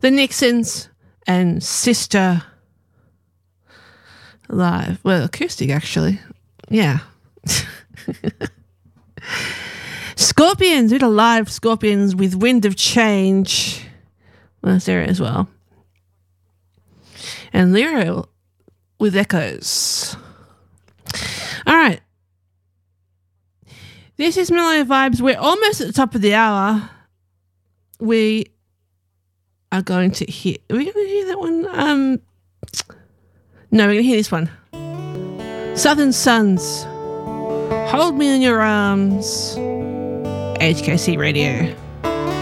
The Nixons and Sister live. Well, acoustic actually. Yeah. Scorpions, we had a live Scorpions with Wind of Change. Well, that's there as well. And Lyra with Echoes. All right. This is Mellow Vibes. We're almost at the top of the hour. We are going to hear... Are we going to hear that one? No, we're going to hear this one. Southern Suns. Hold Me in Your Arms. HKC Radio.